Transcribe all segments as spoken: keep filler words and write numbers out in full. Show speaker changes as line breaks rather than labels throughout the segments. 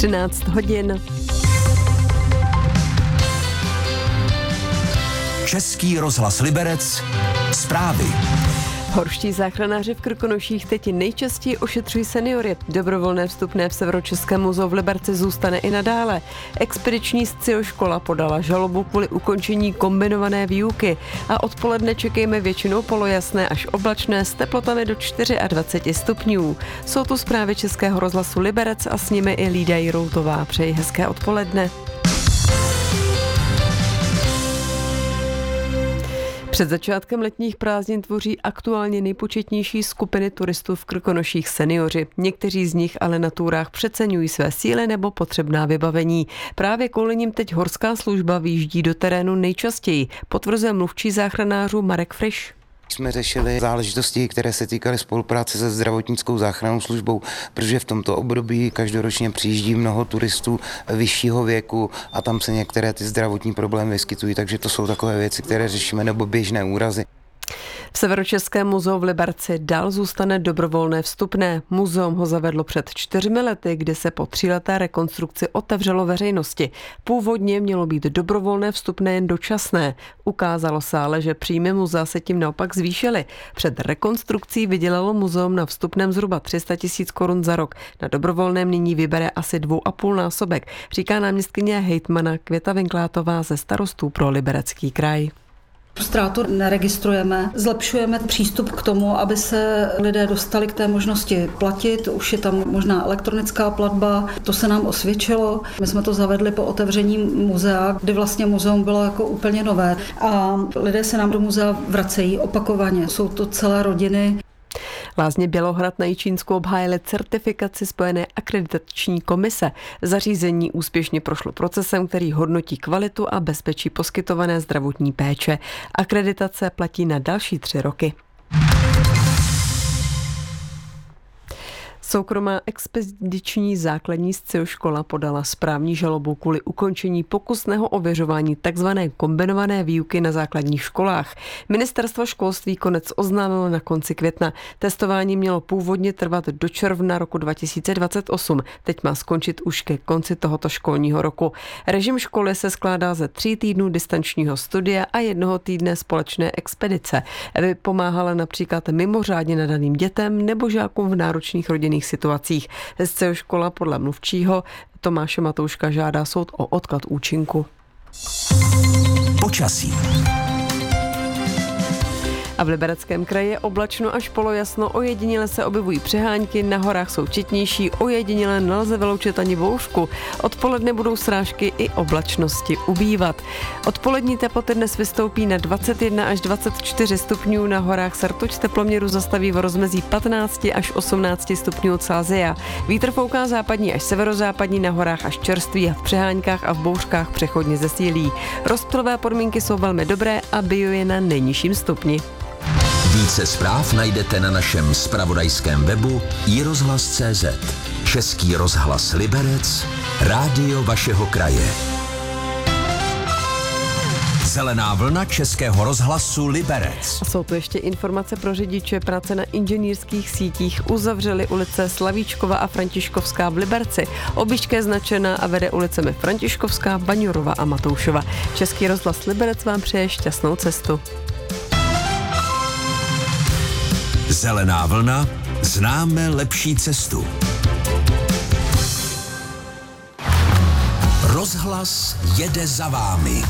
třináct hodin.
Český rozhlas Liberec. Zprávy.
Horští záchranáři v Krkonoších teď nejčastěji ošetřují seniory. Dobrovolné vstupné v Severočeském muzeu v Liberci zůstane i nadále. Expediční scioškola podala žalobu kvůli ukončení kombinované výuky a odpoledne čekejme většinou polojasné až oblačné s teplotami do dvacet čtyři stupňů. Jsou tu zprávy Českého rozhlasu Liberec a s nimi i Lída Jiroutová. Přeji hezké odpoledne. Před začátkem letních prázdnin tvoří aktuálně nejpočetnější skupiny turistů v Krkonoších seniori. Někteří z nich ale na túrách přeceňují své síly nebo potřebná vybavení. Právě kvůli nim teď horská služba vyjíždí do terénu nejčastěji, potvrzuje mluvčí záchranářů Marek Friš.
Jsme řešili záležitosti, které se týkaly spolupráce se zdravotnickou záchrannou službou, protože v tomto období každoročně přijíždí mnoho turistů vyššího věku a tam se některé ty zdravotní problémy vyskytují, takže to jsou takové věci, které řešíme, nebo běžné úrazy.
V Severočeském muzeu v Liberci dál zůstane dobrovolné vstupné. Muzeum ho zavedlo před čtyřmi lety, kdy se po tříleté rekonstrukci otevřelo veřejnosti. Původně mělo být dobrovolné vstupné jen dočasné. Ukázalo se ale, že příjmy muzea se tím naopak zvýšily. Před rekonstrukcí vydělalo muzeum na vstupném zhruba tři sta tisíc korun za rok. Na dobrovolném nyní vybere asi dvou a půl násobek, říká náměstkyně hejtmana Květa Vinklátová ze Starostů pro Liberecký kraj.
Ztrátu neregistrujeme, zlepšujeme přístup k tomu, aby se lidé dostali k té možnosti platit. Už je tam možná elektronická platba, to se nám osvědčilo. My jsme to zavedli po otevření muzea, kdy vlastně muzeum bylo jako úplně nové. A lidé se nám do muzea vracejí opakovaně, jsou to celé rodiny.
Lázně Bělohrad na Jičínsku obhájily certifikaci spojené akreditační komise. Zařízení úspěšně prošlo procesem, který hodnotí kvalitu a bezpečí poskytované zdravotní péče. Akreditace platí na další tři roky. Soukromá expediční základní scioškola podala správní žalobu kvůli ukončení pokusného ověřování tzv. Kombinované výuky na základních školách. Ministerstvo školství konec oznámilo na konci května. Testování mělo původně trvat do června roku dva tisíce dvacet osm. Teď má skončit už ke konci tohoto školního roku. Režim školy se skládá ze tří týdnů distančního studia a jednoho týdne společné expedice. Pomáhala například mimořádně nadaným dětem nebo žákům v náročných rodinných situacích. Scioškola podle mluvčího Tomáše Matouška žádá soud o odklad účinku.
Počasí.
A v Libereckém kraji je oblačno až polojasno, ojediněle se objevují přehánky, na horách jsou četnější, ojediněle nelze vyloučit ani bouřku. Odpoledne budou srážky i oblačnosti ubývat. Odpolední teploty dnes vystoupí na dvacet jedna až dvacet čtyři stupňů, na horách se rtuť teploměru zastaví v rozmezí patnáct až osmnáct stupňů Celsia. Vítr fouká západní až severozápadní, na horách až čerstvý a v přeháňkách a v bouřkách přechodně zesílí. Rozptylové podmínky jsou velmi dobré a bio je na nejnižším stupni.
Více zpráv najdete na našem zpravodajském webu i rozhlas tečka cé zet. Český rozhlas Liberec, rádio vašeho kraje. Zelená vlna Českého rozhlasu Liberec.
A jsou tu ještě informace pro řidiče. Práce na inženýrských sítích uzavřely ulice Slavíčkova a Františkovská v Liberci. Objížďka je značená a vede ulicemi Františkovská, Baňurova a Matoušova. Český rozhlas Liberec vám přeje šťastnou cestu.
Zelená vlna, známe lepší cestu. Rozhlas jede za vámi.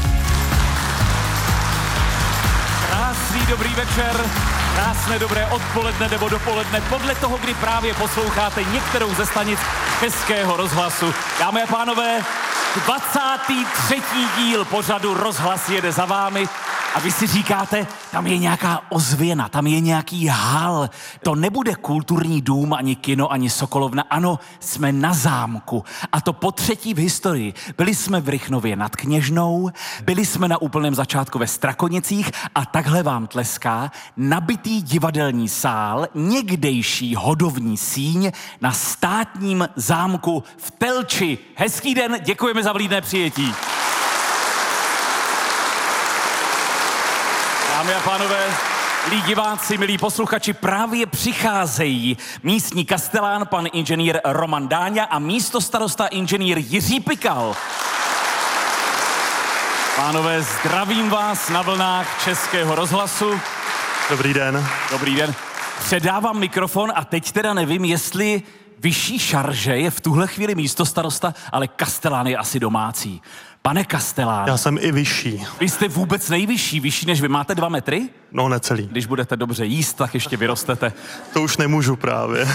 Krásný dobrý večer, krásné dobré odpoledne nebo dopoledne, podle toho, kdy právě posloucháte některou ze stanic Českého rozhlasu. Dámy a pánové, dvacátý třetí díl pořadu Rozhlas jede za vámi. A vy si říkáte, tam je nějaká ozvěna, tam je nějaký hal. To nebude kulturní dům, ani kino, ani sokolovna. Ano, jsme na zámku. A to po třetí v historii. Byli jsme v Rychnově nad Kněžnou, byli jsme na úplném začátku ve Strakonicích a takhle vám tleská nabitý divadelní sál, někdejší hodovní síň na státním zámku v Telči. Hezký den, děkujeme za vlídné přijetí. Dámy a pánové, Milí diváci, milí posluchači, právě přicházejí místní kastelán, pan inženýr Roman Dáňa a místostarosta inženýr Jiří Pikal. Pánové, zdravím vás na vlnách Českého rozhlasu.
Dobrý den.
Dobrý den. Předávám mikrofon a teď teda nevím, jestli vyšší šarže je v tuhle chvíli místostarosta, ale kastelán je asi domácí. Pane kastelán.
Já jsem i vyšší.
Vy jste vůbec nejvyšší, vyšší než vy. Máte dva metry?
No, necelý.
Když budete dobře jíst, tak ještě vyrostete.
To už nemůžu právě.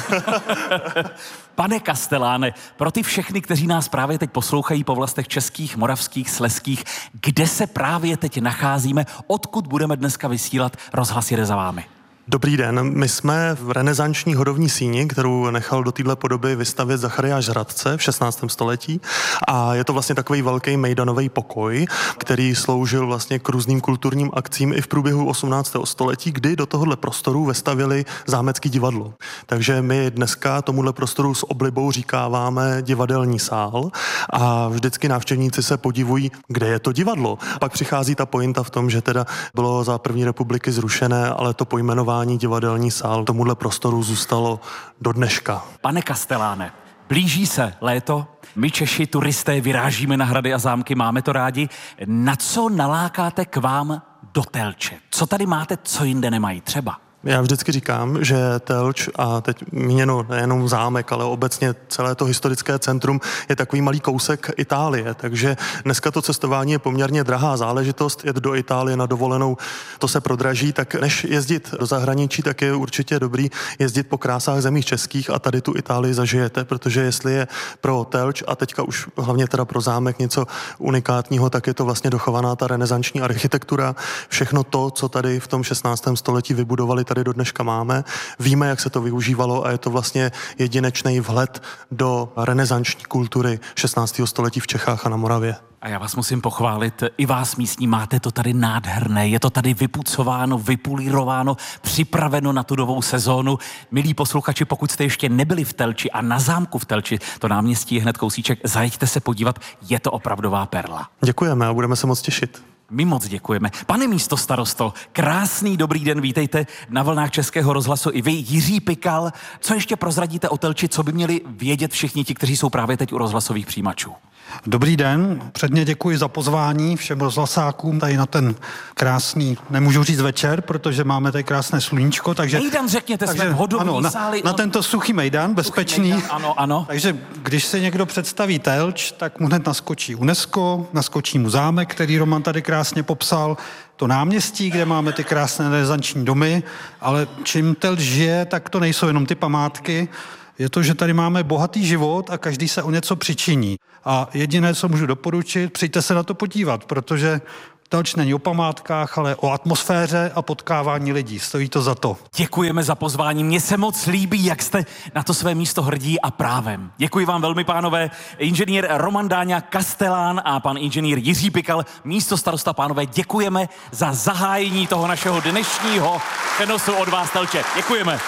Pane kasteláne, pro ty všechny, kteří nás právě teď poslouchají po vlastech českých, moravských, slezských, kde se právě teď nacházíme, odkud budeme dneska vysílat, rozhlas jede za vámi.
Dobrý den, my jsme v renesanční hodovní síni, kterou nechal do téhle podoby vystavět Zachariáš Radce v šestnáctém století a je to vlastně takový velký mejdanový pokoj, který sloužil vlastně k různým kulturním akcím i v průběhu osmnáctého století, kdy do tohohle prostoru vestavili zámecký divadlo. Takže my dneska tomuhle prostoru s oblibou říkáváme divadelní sál a vždycky návštěvníci se podivují, kde je to divadlo. Pak přichází ta pointa v tom, že teda bylo za první republiky zrušené, ale to pojmenování divadelní sál tomuhle prostoru zůstalo do dneška.
Pane kasteláne, blíží se léto, my Češi, turisté, vyrážíme na hrady a zámky, máme to rádi. Na co nalákáte k vám do Telče? Co tady máte, co jinde nemají třeba?
Já vždycky říkám, že Telč, a teď míněno nejenom zámek, ale obecně celé to historické centrum je takový malý kousek Itálie, takže dneska to cestování je poměrně drahá záležitost, jet do Itálie na dovolenou, to se prodraží, tak než jezdit do zahraničí, tak je určitě dobrý jezdit po krásách zemích českých a tady tu Itálii zažijete, protože jestli je pro Telč a teďka už hlavně teda pro zámek něco unikátního, tak je to vlastně dochovaná ta renesanční architektura, všechno to, co tady v tom šestnáctém století vybudovali, tady do dneška máme. Víme, jak se to využívalo a je to vlastně jedinečný vhled do renesanční kultury šestnáctého století v Čechách a na Moravě.
A já vás musím pochválit, i vás místní, máte to tady nádherné, je to tady vypucováno, vypulírováno, připraveno na tu novou sezónu. Milí posluchači, pokud jste ještě nebyli v Telči a na zámku v Telči, to náměstí je hned kousíček, zajeďte se podívat, je to opravdová perla.
Děkujeme a budeme se moc těšit.
My moc děkujeme. Pane místostarosto, krásný dobrý den, vítejte na vlnách Českého rozhlasu i vy, Jiří Pikal. Co ještě prozradíte o Telči, co by měli vědět všichni ti, kteří jsou právě teď u rozhlasových přijímačů?
Dobrý den, předně děkuji za pozvání všem rozhlasákům tady na ten krásný, nemůžu říct večer, protože máme tady krásné sluníčko, takže...
Mejdan, řekněte,
takže,
jsme v hodovní
ano, na,
sáli.
Na
no,
tento suchý mejdan, bezpečný.
Mejdan, ano, ano.
Takže když se někdo představí Telč, tak mu hned naskočí UNESCO, naskočí mu zámek, který Roman tady krásně popsal, to náměstí, kde máme ty krásné renesanční domy, ale čím Telč žije, tak to nejsou jenom ty památky, je to, že tady máme bohatý život a každý se o něco přičiní. A jediné, co můžu doporučit, přijďte se na to podívat, protože Telč není o památkách, ale o atmosféře a potkávání lidí. Stojí to za to.
Děkujeme za pozvání. Mně se moc líbí, jak jste na to své místo hrdí a právem. Děkuji vám velmi, pánové. Inženýr Roman Dáňa, kastelán a pan inženýr Jiří Pikal, místostarosta. Pánové, děkujeme za zahájení toho našeho dnešního přenosu od vás, Telče. Děkujeme.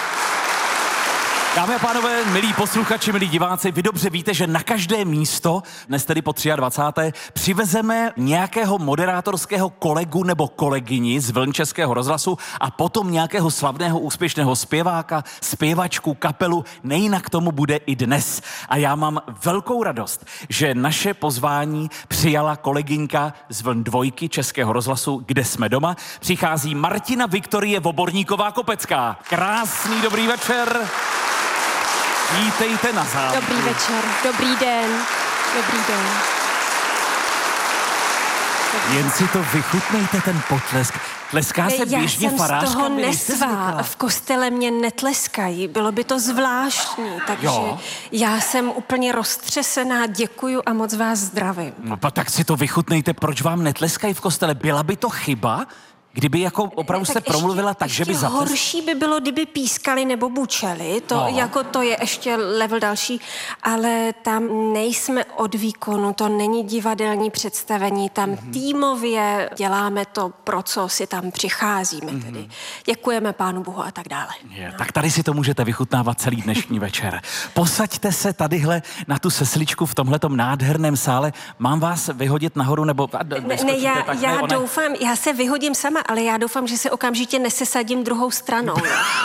Dámy a pánové, milí posluchači, milí diváci, vy dobře víte, že na každé místo, dnes tedy po dvacáté třetí přivezeme nějakého moderátorského kolegu nebo kolegyni z vln Českého rozhlasu a potom nějakého slavného úspěšného zpěváka, zpěvačku, kapelu, nejinak tomu bude i dnes. A já mám velkou radost, že naše pozvání přijala kolegyňka z vln dvojky Českého rozhlasu, kde jsme doma. Přichází Martina Viktorie Voborníková-Kopecká. Krásný dobrý večer. Vítejte na zámku.
Dobrý večer, dobrý den, dobrý den.
Jen si to vychutnejte, ten potlesk. Tleská se běžně farářkám.
Já jsem z toho nesvá. V kostele mě netleskají. Bylo by to zvláštní. Takže jo. Já jsem úplně roztřesená. Děkuju a moc vás zdravím.
No tak si to vychutnejte. Proč vám netleskají v kostele? Byla by to chyba? Kdyby jako opravdu jste promluvila tak, že by zatles...
horší by bylo, kdyby pískali nebo bučeli, to, no. Jako to je ještě level další, ale tam nejsme od výkonu, to není divadelní představení, tam mm-hmm. týmově děláme to, pro co si tam přicházíme mm-hmm. tedy. Děkujeme Pánu Bohu a tak dále.
Je, no. Tak tady si to můžete vychutnávat celý dnešní večer. Posaďte se tadyhle na tu sesličku v tomhletom nádherném sále. Mám vás vyhodit nahoru nebo...
Ne, ne já, já ne, doufám, já se vyhodím sama, ale já doufám, že se okamžitě nesesadím druhou stranou.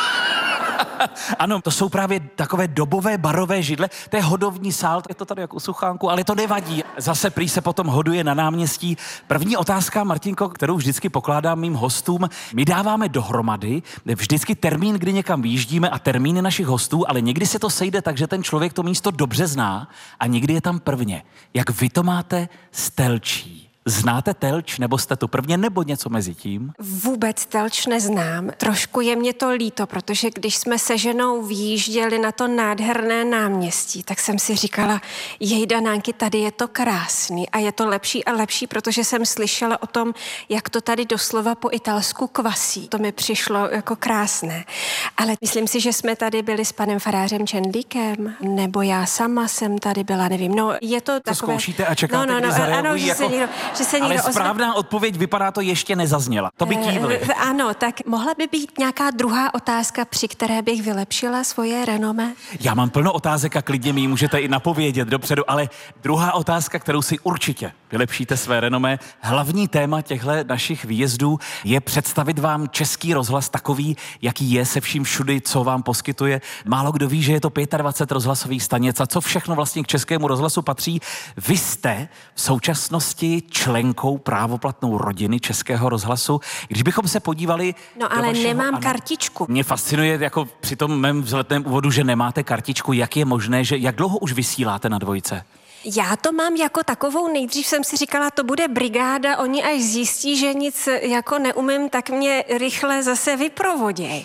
Ano, to jsou právě takové dobové barové židle, to je hodovní sál, je to tady jako u Suchánku, ale to nevadí. Zase prý se potom hoduje na náměstí. První otázka, Martinko, kterou vždycky pokládám mým hostům. My dáváme dohromady vždycky termín, kdy někam vyjíždíme a termíny našich hostů, ale někdy se to sejde tak, že ten člověk to místo dobře zná a někdy je tam prvně. Jak vy to máte s Telčí? Znáte Telč, nebo jste tu prvně, nebo něco mezi tím?
Vůbec Telč neznám. Trošku je mě to líto, protože když jsme se ženou vyjížděli na to nádherné náměstí, tak jsem si říkala, jej Danánky, tady je to krásný a je to lepší a lepší, protože jsem slyšela o tom, jak to tady doslova po italsku kvasí. To mi přišlo jako krásné. Ale myslím si, že jsme tady byli s panem farářem Čendlíkem, nebo já sama jsem tady byla, nevím. No, je to, to takové...
zkoušíte a čekáte,
no, no, no,
kdy zareagují,
ano, že
jako...
se někdo...
Ale správná ozve... odpověď vypadá to ještě nezazněla. To by kývli.
E, ano, tak mohla by být nějaká druhá otázka, při které bych vylepšila svoje renomé?
Já mám plno otázek a klidně mi ji můžete i napovědět dopředu, ale druhá otázka, kterou si určitě vylepšíte své renomé. Hlavní téma těchto našich výjezdů je představit vám Český rozhlas takový, jaký je, se vším všudy, co vám poskytuje. Málo kdo ví, že je to dvacet pět rozhlasových stanic a co všechno vlastně k Českému rozhlasu patří. Vy jste v současnosti členkou právoplatnou rodiny Českého rozhlasu. Když bychom se podívali...
No ale
vašeho,
nemám
ano,
kartičku.
Mě fascinuje jako při tom mém vzletném úvodu, že nemáte kartičku. Jak je možné, že jak dlouho už vysíláte na dvojce?
Já to mám jako takovou, nejdřív jsem si říkala, to bude brigáda, oni až zjistí, že nic jako neumím, tak mě rychle zase vyprovoděj.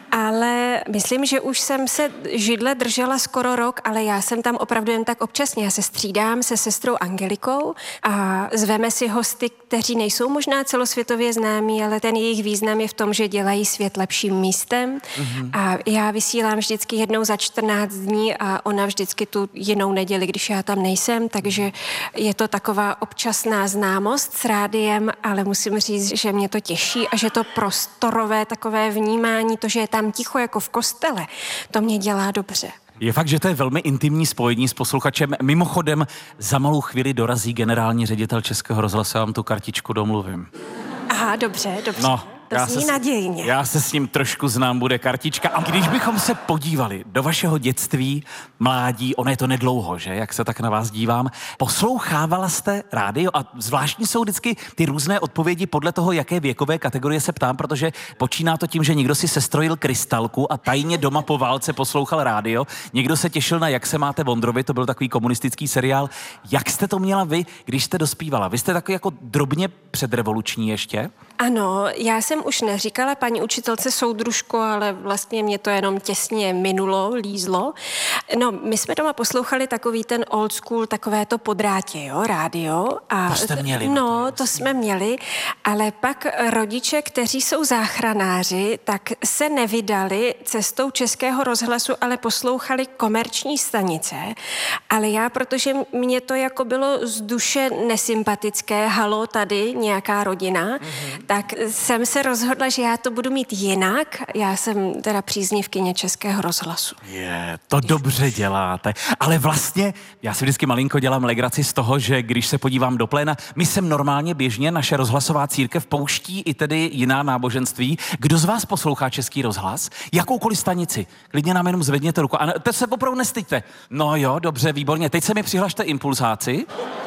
Ale myslím, že už jsem se židle držela skoro rok, ale já jsem tam opravdu jen tak občasně. Já se střídám se sestrou Angelikou a zveme si hosty, kteří nejsou možná celosvětově známí, ale ten jejich význam je v tom, že dělají svět lepším místem. Mm-hmm. A já vysílám vždycky jednou za čtrnáct dní a ona vždycky tu jinou neděli, když já tam nejsem. Takže je to taková občasná známost s rádiem, ale musím říct, že mě to těší a že to prostorové takové vnímání, to, že je tam ticho jako v kostele, to mě dělá dobře.
Je fakt, že to je velmi intimní spojení s posluchačem. Mimochodem, za malou chvíli dorazí generální ředitel Českého rozhlasu, já vám tu kartičku domluvím.
Aha, dobře, dobře.
No.
To
Já
zní
se,
nadějně.
Já se s ním trošku znám, bude kartička. A když bychom se podívali do vašeho dětství, mládí, ono je to nedlouho, že, jak se tak na vás dívám, poslouchávala jste rádio a zvláštní jsou vždycky ty různé odpovědi podle toho, jaké věkové kategorie se ptám, protože počíná to tím, že někdo si sestrojil krystalku a tajně doma po válce poslouchal rádio, někdo se těšil na Jak se máte Vondrovi, to byl takový komunistický seriál. Jak jste to měla vy, když jste dospívala? Vy jste takový jako drobně předrevoluční ještě?
Ano, já jsem už neříkala paní učitelce soudružko, ale vlastně mě to jenom těsně minulo, lízlo. No, my jsme doma poslouchali takový ten old school, takové to podrátě, jo, rádio. A
to jste měli.
No, to jsme měli, ale pak rodiče, kteří jsou záchranáři, tak se nevydali cestou Českého rozhlasu, ale poslouchali komerční stanice. Ale já, protože mě to jako bylo z duše nesympatické, halo, tady nějaká rodina, mm-hmm. tak jsem se rozhodla, že já to budu mít jinak. Já jsem teda příznivkyně Českého rozhlasu.
Je, to dobře děláte. Ale vlastně, já si vždycky malinko dělám legraci z toho, že když se podívám do pléna, my sem normálně běžně, naše rozhlasová církev pouští i tedy jiná náboženství. Kdo z vás poslouchá Český rozhlas? Jakoukoliv stanici? Klidně nám jenom zvedněte ruku. A teď se opravdu nestyďte. No jo, dobře, výborně. Teď se mi přihlašte impulsáci.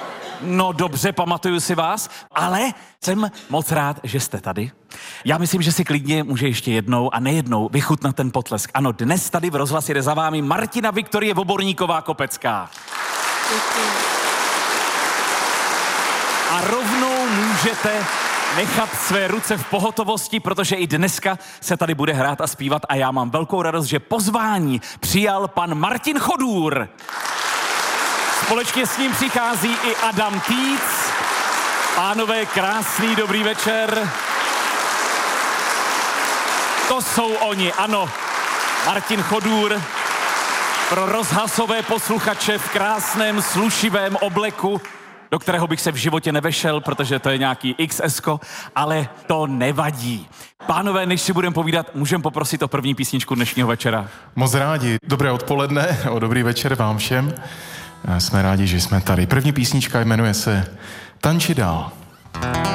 No dobře, pamatuju si vás, ale jsem moc rád, že jste tady. Já myslím, že si klidně může ještě jednou a nejednou vychutnat ten potlesk. Ano, dnes tady v rozhlase jde za vámi Martina Viktorie Voborníková-Kopecká.
Děkuji.
A rovnou můžete nechat své ruce v pohotovosti, protože i dneska se tady bude hrát a zpívat a já mám velkou radost, že pozvání přijal pan Martin Chodůr. Společně s ním přichází i Adam Týc. Pánové, krásný dobrý večer. To jsou oni, ano. Martin Chodůr pro rozhlasové posluchače v krásném slušivém obleku, do kterého bych se v životě nevešel, protože to je nějaký iks esko, ale to nevadí. Pánové, než si budeme povídat, můžeme poprosit o první písničku dnešního večera.
Moc rádi. Dobré odpoledne, o dobrý večer vám všem. Jsme rádi, že jsme tady. První písnička jmenuje se Tanči dál.